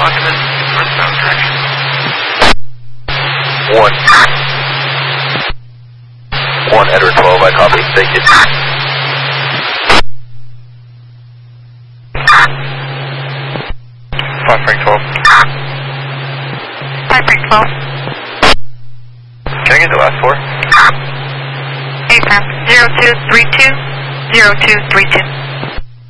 Oculus, northbound direction. 1 Edward 12, I copy, thank you. 5 Frank 12. 5 Frank 12. Can I get the last 4? 8 Frank 0232, 0232.